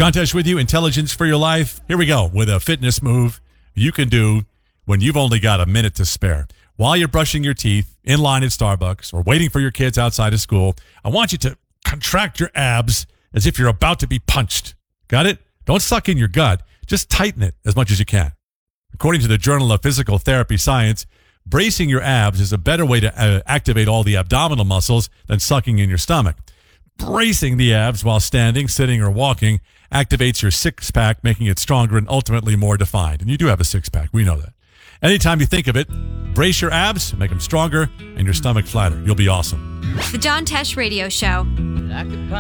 John Tesh with you, Intelligence for Your Life. Here we go with a fitness move you can do when you've only got a minute to spare. While you're brushing your teeth, in line at Starbucks, or waiting for your kids outside of school, I want you to contract your abs as if you're about to be punched. Got it? Don't suck in your gut. Just tighten it as much as you can. According to the Journal of Physical Therapy Science, bracing your abs is a better way to activate all the abdominal muscles than sucking in your stomach. Bracing the abs while standing, sitting, or walking activates your six-pack, making it stronger and ultimately more defined. And you do have a six-pack. We know that. Anytime you think of it, brace your abs, make them stronger, and your stomach flatter. You'll be awesome. The John Tesh Radio Show.